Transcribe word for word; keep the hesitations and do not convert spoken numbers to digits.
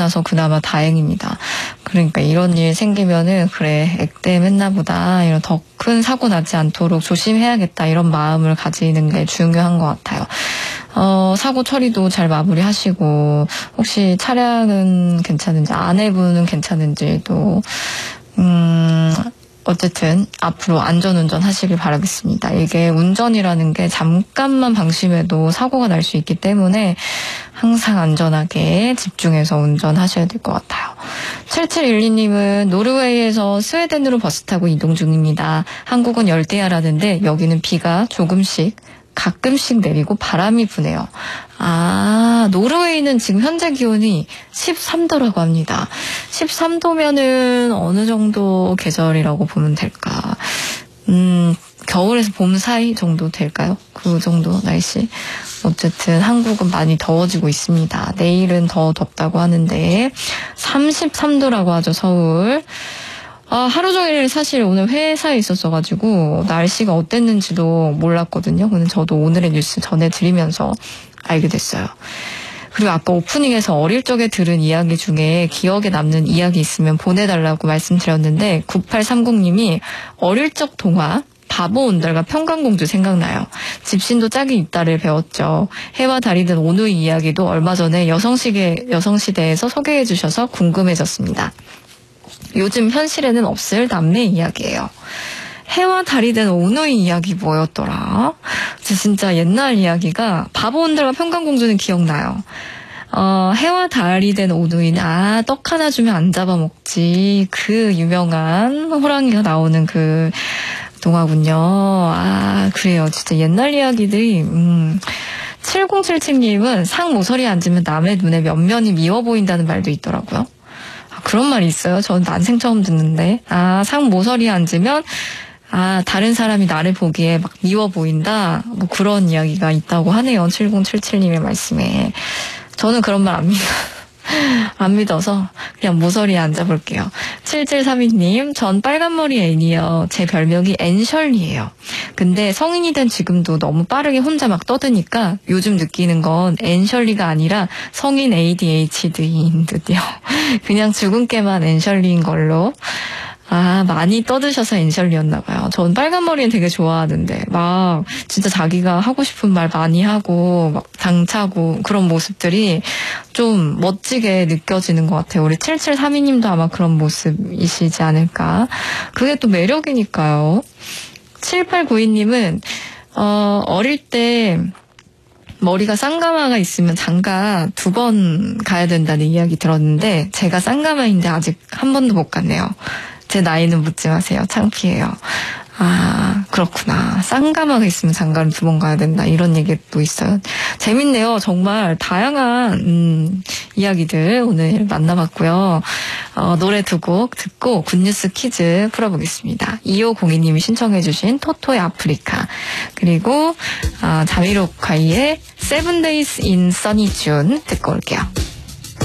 나서 그나마 다행입니다. 그러니까 이런 일 생기면은 그래 액땜했나 보다, 이런 더 큰 사고 나지 않도록 조심해야겠다, 이런 마음을 가지는 게 중요한 것 같아요. 어, 사고 처리도 잘 마무리하시고, 혹시 차량은 괜찮은지, 아내분은 괜찮은지도 음 어쨌든 앞으로 안전운전 하시길 바라겠습니다. 이게 운전이라는 게 잠깐만 방심해도 사고가 날 수 있기 때문에 항상 안전하게 집중해서 운전하셔야 될 것 같아요. 칠칠일이 님은 노르웨이에서 스웨덴으로 버스 타고 이동 중입니다. 한국은 열대야라는데 여기는 비가 조금씩 가끔씩 내리고 바람이 부네요. 아, 노르웨이는 지금 현재 기온이 십삼 도라고 합니다. 십삼 도면은 어느 정도 계절이라고 보면 될까? 음, 겨울에서 봄 사이 정도 될까요? 그 정도 날씨. 어쨌든 한국은 많이 더워지고 있습니다. 내일은 더 덥다고 하는데 삼십삼 도라고 하죠, 서울. 아, 하루 종일 사실 오늘 회사에 있었어가지고 날씨가 어땠는지도 몰랐거든요. 근데 저도 오늘의 뉴스 전해드리면서 알게 됐어요. 그리고 아까 오프닝에서 어릴 적에 들은 이야기 중에 기억에 남는 이야기 있으면 보내달라고 말씀드렸는데 구팔삼공 님이 어릴 적 동화 바보 온달과 평강공주 생각나요. 집신도 짝이 있다를 배웠죠. 해와 달이 든 오누이 이야기도 얼마 전에 여성시계, 여성시대에서 소개해 주셔서 궁금해졌습니다. 요즘 현실에는 없을 남매 이야기예요. 해와 달이 된 오누이 이야기 뭐였더라? 진짜 옛날 이야기가 바보 온달과 평강공주는 기억나요. 어, 해와 달이 된 오누이는 아, 떡 하나 주면 안 잡아먹지. 그 유명한 호랑이가 나오는 그 동화군요. 아, 그래요. 진짜 옛날 이야기들이 음. 칠공칠칠 님은 상 모서리에 앉으면 남의 눈에 면면이 미워 보인다는 말도 있더라고요. 아, 그런 말이 있어요. 저는 난생 처음 듣는데. 아, 상 모서리에 앉으면 아, 다른 사람이 나를 보기에 막 미워 보인다. 뭐 그런 이야기가 있다고 하네요. 칠공칠칠 님의 말씀에. 저는 그런 말 안 믿어요. 안 믿어서 그냥 모서리에 앉아볼게요. 칠칠삼이 님, 전 빨간머리 애니요. 제 별명이 앤셜리예요. 근데 성인이 된 지금도 너무 빠르게 혼자 막 떠드니까 요즘 느끼는 건 앤셜리가 아니라 성인 에이디에이치디인 듯요. 그냥 주근깨만 앤셜리인 걸로. 아, 많이 떠드셔서 앤셜리였나 봐요. 전 빨간 머리는 되게 좋아하는데 막 진짜 자기가 하고 싶은 말 많이 하고 막 당차고 그런 모습들이 좀 멋지게 느껴지는 것 같아요. 우리 칠칠삼이 님도 아마 그런 모습이시지 않을까. 그게 또 매력이니까요. 칠팔구이 님은 어, 어릴 때 머리가 쌍가마가 있으면 장가 두 번 가야 된다는 이야기 들었는데 제가 쌍가마인데 아직 한 번도 못 갔네요. 제 나이는 묻지 마세요. 창피해요. 아, 그렇구나. 쌍가마가 있으면 장가를 두 번 가야 된다. 이런 얘기도 있어요. 재밌네요. 정말 다양한 음, 이야기들 오늘 만나봤고요. 어, 노래 두 곡 듣고 굿뉴스 퀴즈 풀어보겠습니다. 이오공이 님이 신청해 주신 토토의 아프리카, 그리고 어, 자미로콰이의 세븐 데이즈 인 써니 준 듣고 올게요.